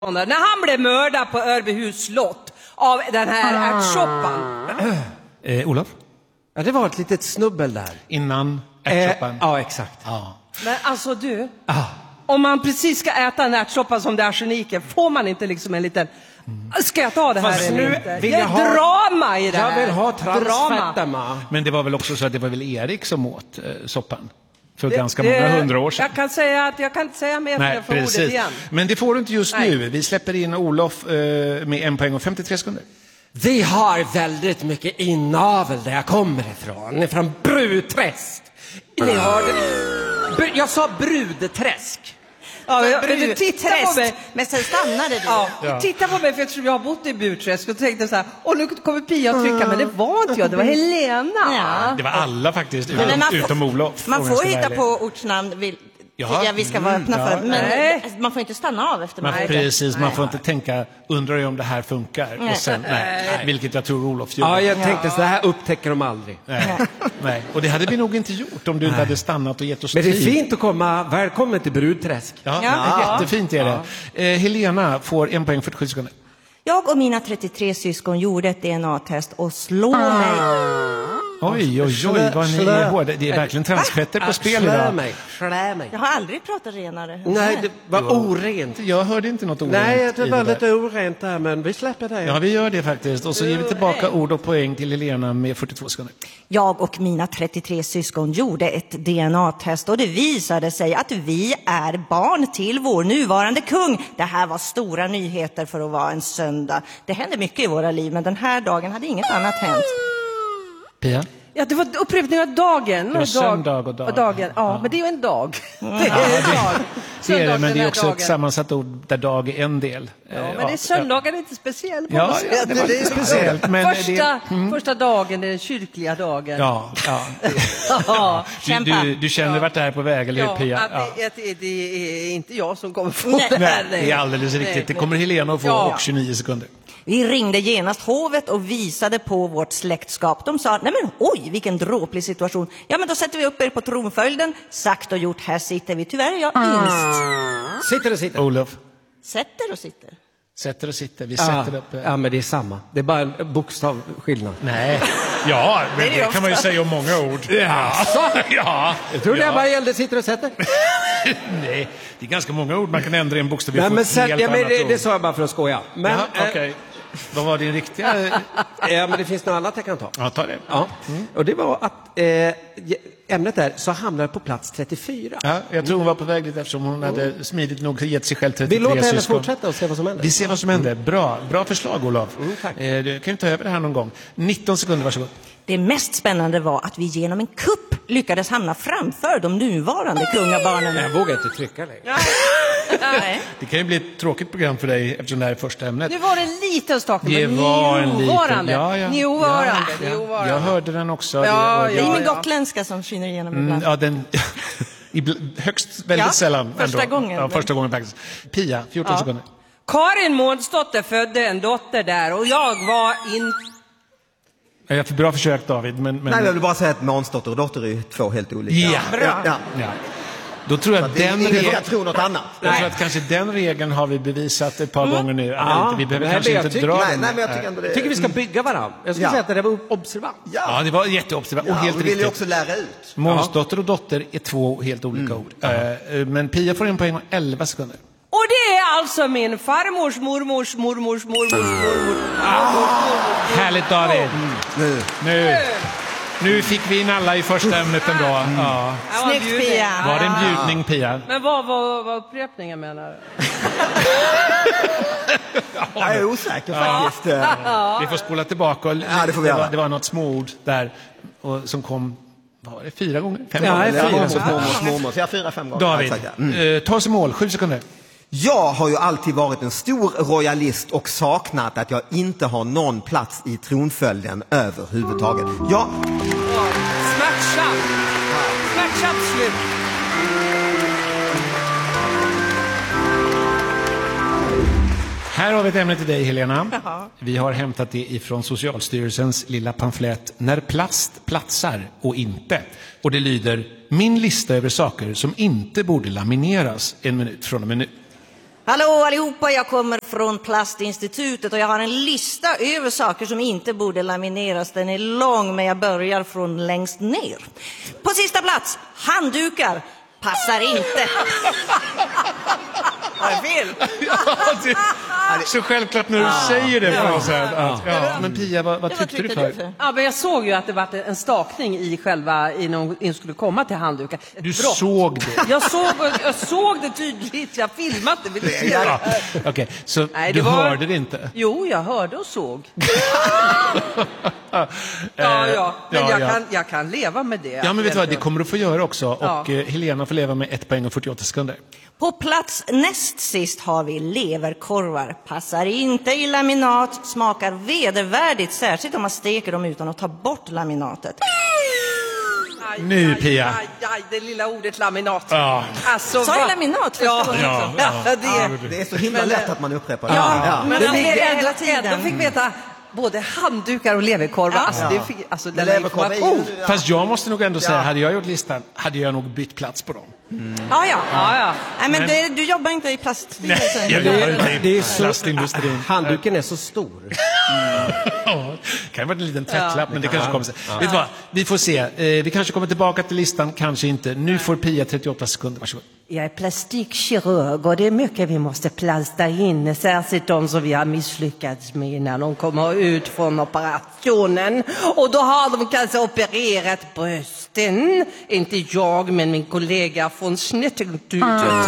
När han blev mördad på Örbyhus slott av den här ärtsoppan. Olof? Ja, det var ett litet snubbel där. Innan ärtsoppan? Ja, exakt. Ja. Men alltså du, om man precis ska äta en ärtsoppa som det är arseniken, får man inte liksom en liten... Ska jag ta det här eller inte? Det är drama i det här. Jag vill ha transfetterna. Men det var väl också så att det var väl Erik som åt soppan? För ganska många 100 år sedan. Jag kan säga att jag kan inte säga mer. Nej, jag får precis. ordet igen. Men det får du inte just nu. Vi släpper in Olof med 1 poäng och 53 sekunder. Vi har väldigt mycket inavel där jag kommer ifrån. Från Brudträsk. Ni hörde... Jag sa Brudträsk. Ja, men titta på mig. Men sen stannade du. Ja. Titta på mig, för jag tror jag har bott i Burträsk och tänkte så här, nu kommer Pia att trycka, men det var inte jag, det var Helena. Ja. Det var alla faktiskt, utom Olof. Man får hitta på ortsnamn, vi ska vara öppna för. Men man får inte stanna av efter man precis, man får inte tänka, undrar ju om det här funkar. Och sen, vilket jag tror Olof gjorde. Ja, jag tänkte så här upptäcker de aldrig. Nej. Och det hade vi nog inte gjort om du inte hade stannat och gett oss tid. Men det är fint att komma, välkommen till Brudträsk. Jättefint är det. Helena får 1 poäng 47 sekunder. Jag och mina 33 syskon gjorde ett DNA-test och slår mig. Oj, vad ni är hårda. Det är verkligen transfetter på spel idag. Slä mig. Jag har aldrig pratat renare. Nej, det var orent. Jag hörde inte något orent. Nej, det var lite orent där, men vi släpper det. Ja, vi gör det faktiskt. Och så ger vi tillbaka ord och poäng till Helena med 42 sekunder. Jag och mina 33 syskon gjorde ett DNA-test och det visade sig att vi är barn till vår nuvarande kung. Det här var stora nyheter för att vara en söndag. Det hände mycket i våra liv, men den här dagen hade inget annat hänt. Pia? Ja, det var upprepning av dagen. Det var söndag och dag. Dagen. Ja, men det är ju en dag. Det är en dag. Det är det, men det är också ett sammansatt ord där dag är en del. Ja, men det är söndagen är inte speciell på något sätt. Ja, det var lite speciellt. Men första dagen är den kyrkliga dagen. Ja. Du känner vart det här är på väg, eller hur, Pia? Det är inte jag som kommer få det här. Det är alldeles riktigt. Det kommer Helena att få och 29 sekunder. Vi ringde genast hovet och visade på vårt släktskap. De sa, nej men oj, vilken dråplig situation. Ja, men då sätter vi upp er på tronföljden. Sagt och gjort, här sitter vi. Tyvärr är jag yngst. Sitter och sitter. Olof? Sätter och sitter. Sätter och sitter. Vi sätter upp. Ja, men det är samma. Det är bara en bokstavskillnad. Nej. Ja, men det kan man ju säga om många ord. Ja. Jag tror det bara gällde sitter och sätter. Nej, det är ganska många ord man kan ändra i en bokstav. Nej, men det sa jag bara för att skoja. Men okej. Vad var din riktiga? Ja, men det finns något annat jag kan ta. Ja, ta det. Ja. Och det var att ämnet där så hamnade på plats 34. Ja, jag tror hon var på väg dit eftersom hon hade smidigt nog gett sig själv 33 Vi låter henne syskon. fortsätta och se vad som händer. Vi ser vad som händer. Bra förslag, Olof. Tack. Du kan ju ta över det här någon gång. 19 sekunder, varsågod. Det mest spännande var att vi genom en kupp lyckades hamna framför de nuvarande kungabarnen. Jag vågar inte trycka längre. Nej. Det kan ju bli ett tråkigt program för dig eftersom det här är första ämnet. Nu var det en liten sak. Det var en liten. Nuvarande. Jag hörde den också. Det är min gotländska som skiner igenom ibland. Ja, den... väldigt sällan. Första gången. Ja, första gången faktiskt. Pia, 14 sekunder. Karin Månsdotter födde en dotter där och jag var Jag har för bra försök, David. Men... Nej, jag vill bara säga att Månsdotter och dotter är två helt olika. bra. Ja. Då tror jag att jag tror något annat. Jag tror att kanske den regeln har vi bevisat ett par gånger nu. Vi behöver Nej, kanske men inte jag dra Nej, den. men jag tycker ändå det. Jag tycker vi ska bygga varandra. Jag skulle säga att det var observant. Ja, det var jätteobservant. Och helt vi vill ju riktigt. också lära ut. Månsdotter och dotter är två helt olika ord. Men Pia får en poäng och 11 sekunder. Och det är alltså min farmors mormors mormors mormor. Härligt, David. Nu fick vi in alla i första ämnet ändå. Ja. Snyggt, Pia. Var det en bjudning, Pia? Men vad var upprepningen menar? Jag är osäker faktiskt. Vi får spola tillbaka. Och det får vi göra. Det var något småord där som kom, vad var det, 4 gånger? 5 Ja, gånger? 4 Mormor. Så jag 4-5 gånger. David, ta oss i mål, 7 sekunder. Jag har ju alltid varit en stor royalist och saknat att jag inte har någon plats i tronföljden överhuvudtaget. Smärtsamt slut. Här har vi ett ämne till dig, Helena. Vi har hämtat det ifrån Socialstyrelsens lilla pamflett När plast platsar och inte. Och det lyder: min lista över saker som inte borde lamineras 1 minut från och med nu. Hallå allihopa, jag kommer från Plastinstitutet och jag har en lista över saker som inte borde lamineras. Den är lång, men jag börjar från längst ner. På sista plats, handdukar. Passar inte. Vad är fel? Så självklart när du säger det. Men Pia, vad tyckte du för? Ja, men jag såg ju att det var en stakning i själva, innan hon skulle komma till handdukar. Du såg det? Jag såg det tydligt, jag filmade det. Okej, så nej, du hörde det inte? Jo, jag hörde och såg. Men jag kan leva med det. Ja, men vet du vad, det kommer du få göra också. Och Helena får leva med 1 poäng och 48 sekunder. På plats näst sist har vi leverkorvar. Passar inte i laminat, smakar vedervärdigt, särskilt om man steker dem utan att ta bort laminatet. Nu Pia. Det lilla ordet laminat. Ja. Alltså, sa jag laminat? Det är så himla lätt att man upprepar det. Men det ligger hela tiden. Ändå fick veta både handdukar och leverkorvar. Fast jag måste nog ändå säga, hade jag gjort listan, hade jag nog bytt plats på dem. Nej, men du jobbar inte i plastindustrin. Nej, jag jobbar inte i plastindustrin. Handduken är så stor. Kan vara en liten tvättlapp, men det kanske kommer sig. Vet du vad? Vi får se. Vi kanske kommer tillbaka till listan, kanske inte. Nu får Pia 38 sekunder, varsågod. Jag är plastikkirurg och det är mycket vi måste plasta in, särskilt de som vi har misslyckats med när de kommer ut från operationen. Och då har de kanske opererat brösten. Inte jag, men min kollega från Snittinstitutet.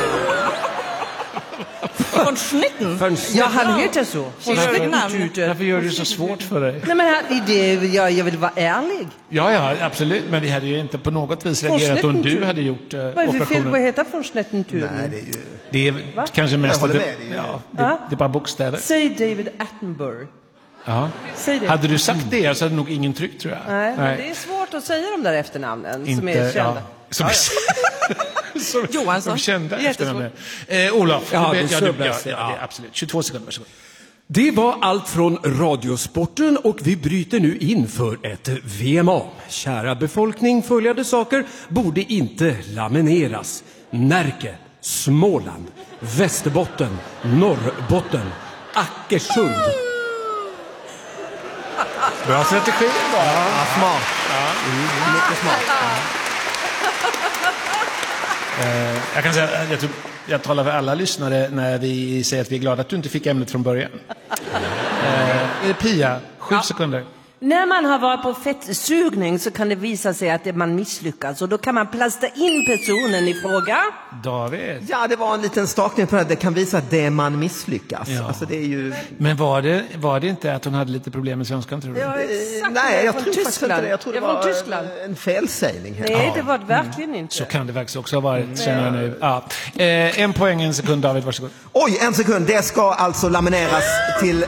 Från Snitten? Ja, han heter så. Varför gör du så svårt för dig? Nej, men jag vill vara ärlig. Ja, absolut. Men vi hade ju inte på något vis reagerat om du hade gjort operationen. Vad heter från Snittinstitutet? Nej, det är ju... Det är kanske mest att det är bara bokstäver. Säg David Attenborough. Ja. Säg det. Hade du sagt det så hade nog ingen tryckt, tror jag. Nej. Det är svårt att säga de där efternamnen som är kända. Som kända efternamnen. Olof, det är absolut. 22 sekunder, varsågod. Det var allt från Radiosporten och vi bryter nu in för ett VMA. Kära befolkning, följande saker borde inte lamineras. Närke, Småland, Västerbotten, Norrbotten, Ackersund. Bra strategi. Smart. Mycket smart. Jag kan säga, jag talar för alla lyssnare när vi säger att vi är glada att du inte fick ämnet från början. Pia, 7 sekunder. När man har varit på fettsugning så kan det visa sig att man misslyckas. Och då kan man plasta in personen i fråga. David? Ja, det var en liten stakning på det. Det kan visa att det är man misslyckas. Ja. Alltså, det är ju... Men var det inte att hon hade lite problem med svenskan, tror du? Ja, exakt. Nej, jag tror faktiskt inte det. Jag tror det var Tyskland. En felsägning här. Nej, det var det verkligen inte. Så kan det faktiskt också ha varit, känner jag nu. Ja. 1 poäng, 1 sekund, David, varsågod. Oj, 1 sekund. Det ska alltså lamineras till...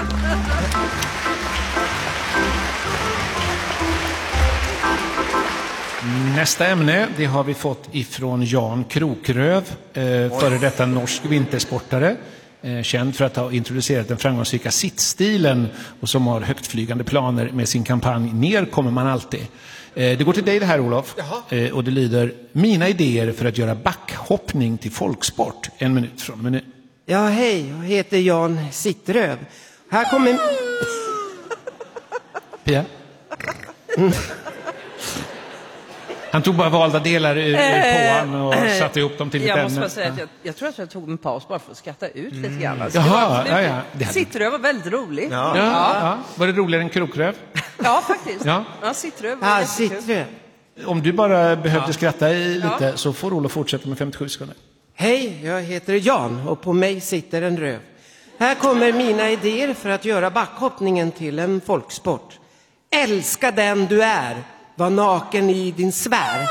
Nästa ämne, det har vi fått ifrån Jan Krokröv, före detta norsk vintersportare, känd för att ha introducerat den framgångsrika sittstilen och som har högtflygande planer med sin kampanj Ner kommer man alltid. Det går till dig det här, Olof, och det lyder: mina idéer för att göra backhoppning till folksport. 1 minut från menu. Ja, hej, jag heter Jan Sittröv. Här kommer... Pia? Han tog bara valda delar ur påan och satte ihop dem till ett ämne. Jag måste bara säga att jag tror att jag tog en paus bara för att skratta ut lite grann. Alltså, Jaha, Sittröv var väldigt rolig. Ja. Var det roligare än Krokröv? Ja, faktiskt. Ja, Sittröv var Sittröv. Om du bara behövde skratta lite så får Olof fortsätta med 57 sekunder. Hej, jag heter Jan och på mig sitter en röv. Här kommer mina idéer för att göra backhoppningen till en folksport. Älska den du är. Var naken i din svär.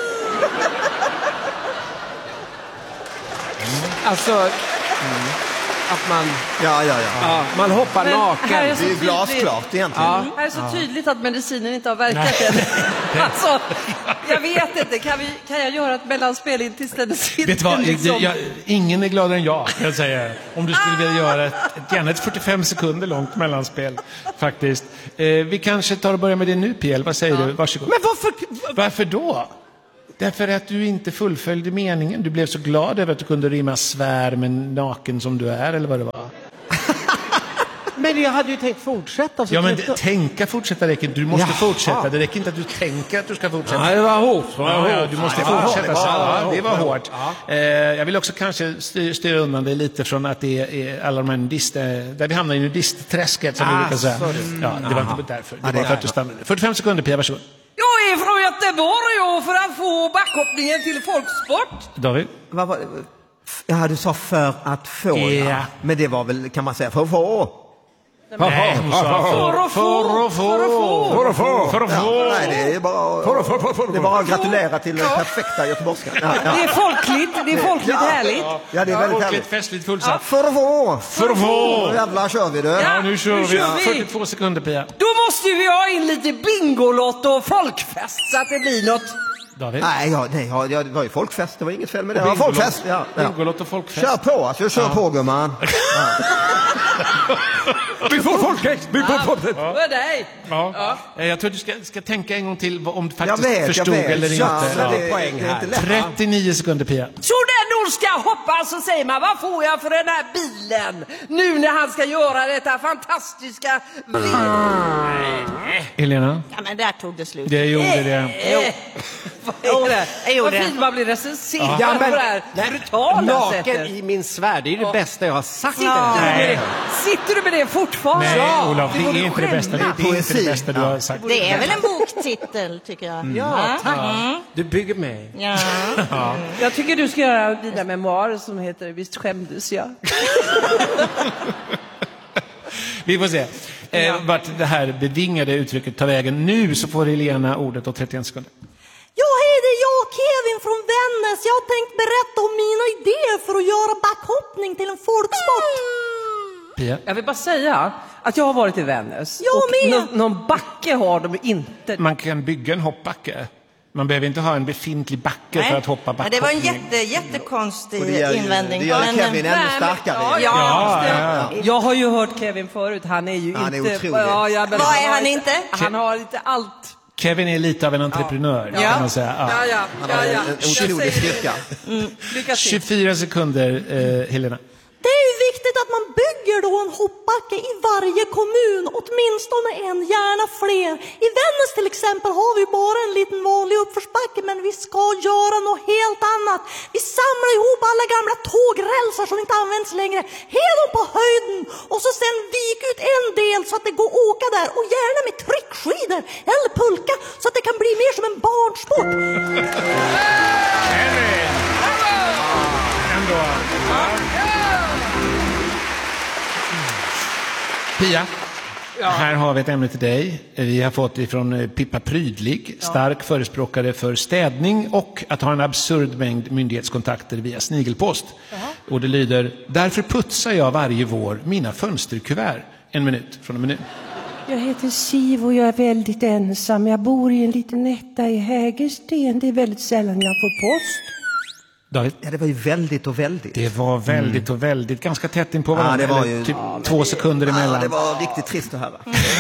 Alltså att man man hoppar naken. Det är ju glasklart egentligen. Ja. Här är så tydligt att medicinen inte har verkat än. Alltså, jag vet inte. Kan jag göra ett mellanspel in tills den sitter? Vet du vad? Ingen är gladare än jag, kan jag säga. Om du skulle vilja göra gärna ett 45 sekunder långt mellanspel, faktiskt. Vi kanske tar och börjar med det nu, PL. Vad säger du? Varsågod. Men varför? Varför då? Därför att du inte fullföljde meningen. Du blev så glad över att du kunde rimma svär med naken som du är, eller vad det var. Men jag hade ju tänkt fortsätta. Ja, men tänka fortsätta räcker. Du måste fortsätta. Det räcker inte att du tänker att du ska fortsätta. Nej, det var hårt. Ja, du måste fortsätta. Det var hårt. Jag vill också kanske styra undan dig lite från att det är alla de här där vi hamnar i nudistträsket, som vi brukar säga. Ja, det var inte därför. Det var för att du stannade. 45 sekunder, Pia, varsågod. Jag är från Göteborg och för att få backhoppningen till folksport. David? Vad var det? Ja, du sa för att få. Ja. Men det var väl, kan man säga, för att få. Nej, hon sa för att få. Nej, det är bara att gratulera till den perfekta göteborgskan. Det är folkligt härligt. Ja, det är väldigt härligt. Festligt fullsatt. För att få. Jävlar kör vi det. Ja, nu kör vi. 42 sekunder, Pia. Då måste vi ha in lite bingolott och folkfest så att det blir något. David? Nej, det var ju folkfest. Det var inget fel med det. Det var folkfest. Bingolott och folkfest. Kör på, alltså. Kör på, gumman. Vi får folkfest. Vi får folkfest. Ja. Jag tror att du ska tänka en gång till om du faktiskt förstod eller inte. Det är poäng här. 39 sekunder, Pia. Så när någon ska hoppa så säger man, vad får jag för den här bilen? Nu när han ska göra detta fantastiska Helena? Ja, men där tog det slut. Det gjorde det. Vad fint man blir recenserad på det här brutala naken sättet. i min svärd, det är det bästa jag har sagt. Sitter du med det fortfarande? Nej, Olof, det är inte det bästa. Det är inte det bästa du har sagt. Det är väl en boktitel, tycker jag. Ja, tack. Du bygger mig. Ja. Jag tycker du ska göra dina memoarer som heter Visst skämdes jag. Vi får se vart det här bevingade uttrycket tar vägen. Nu så får Helena ordet och 31 sekunder. Ja, hej, det är jag, Kevin från Vännäs. Jag har tänkt berätta om mina idéer för att göra backhoppning till en folksport. Pia? Jag vill bara säga att jag har varit i Vännäs. Jag med. Någon backe har de inte. Man kan bygga en hoppbacke. Man behöver inte ha en befintlig backe för att hoppa backhoppning. Det var en jättekonstig invändning. Det gör Kevin ännu starkare. Jag har ju hört Kevin förut. Han är ju inte... Han är otrolig. Vad är han inte? Han har inte allt. Kevin är lite av en entreprenör, kan man säga. Han har en otrolig styrka. Lycka till. 24 sekunder, Helena. Det är ju viktigt att man bygger då en hoppbacke i varje kommun, åtminstone en, gärna fler. I Vännäs till exempel har vi bara en liten vanlig uppförsbacke, men vi ska göra något helt annat. Vi samlar ihop alla gamla tågrälsar som inte används längre, hela dem på höjden, och så sen vik ut en del så att det går att åka där, och gärna med tryckskidor eller pulka så att det kan bli mer som en barnsport. Ändå. Pia, här har vi ett ämne till dig. Vi har fått ifrån Pippa Prydlig, stark förespråkare för städning och att ha en absurd mängd myndighetskontakter via snigelpost. Och det lyder: därför putsar jag varje vår mina fönsterkuvert. 1 minut från 1 minut. Jag heter Siv och jag är väldigt ensam. Jag bor i en liten etta i Hägersten. Det är väldigt sällan jag får post. David? Ja, det var ju väldigt och väldigt. Det var väldigt och väldigt. Ganska tätt in på varandra. Ja, det var ju... typ 2 sekunder emellan. Ja, det var riktigt trist att höra.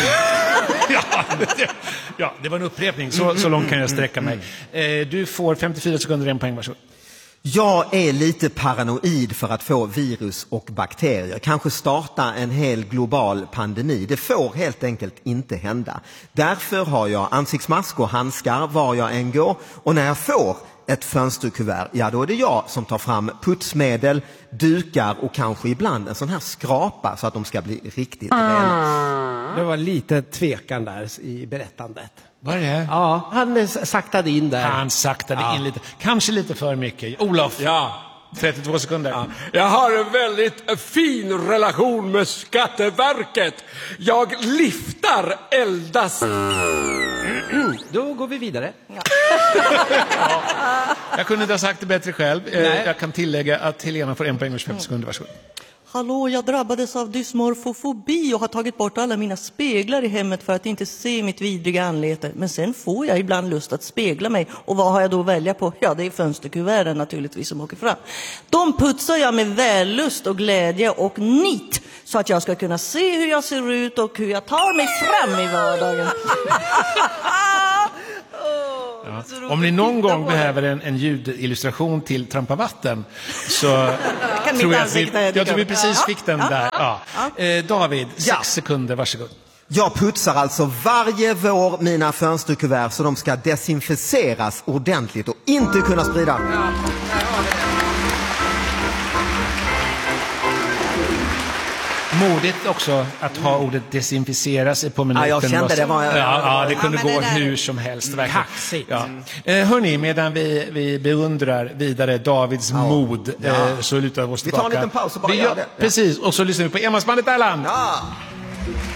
Ja, det var en upprepning. Så långt kan jag sträcka mig. Du får 54 sekunder, 1 poäng, varsågod. Jag är lite paranoid för att få virus och bakterier. Kanske starta en hel global pandemi. Det får helt enkelt inte hända. Därför har jag ansiktsmask och handskar var jag än går. Och när jag får ett fönsterkuvert, ja då är det jag som tar fram putsmedel, dukar och kanske ibland en sån här skrapa så att de ska bli riktigt rena. Det var lite tvekan där i berättandet. Vad är det? Ja, han saktade in där. Han saktade in lite. Kanske lite för mycket. Olof. Ja. 32 sekunder. Ja. Jag har en väldigt fin relation med Skatteverket. Jag liftar eldas. Då går vi vidare. Jag kunde inte ha sagt det bättre själv. Jag kan tillägga att Helena får 1 poäng och 25 sekunder. Varsågod. Hallå, jag drabbades av dysmorfofobi och har tagit bort alla mina speglar i hemmet för att inte se mitt vidriga anlete. Men sen får jag ibland lust att spegla mig. Och vad har jag då att välja på? Ja, det är fönsterkuverten naturligtvis som åker fram. De putsar jag med vällust och glädje och nit. Så att jag ska kunna se hur jag ser ut och hur jag tar mig fram i vardagen. Ja. Om ni någon gång behöver en ljudillustration till Trampa vatten så tror jag att vi precis fick den där. Ja. David, 6 sekunder, varsågod. Jag putsar alltså varje vår mina fönsterkuvert så de ska desinficeras ordentligt och inte kunna sprida. Modigt också att ha ordet desinficeras på minuten. Ja, jag kände det var... Ja, det kunde gå hur som helst. Kaxigt. Ja. Hörni, medan vi beundrar vidare Davids mod så lutar vi oss tillbaka. Vi tar en liten paus och bara gör det. Precis, och så lyssnar vi på Enmansbandet Erland. Ja.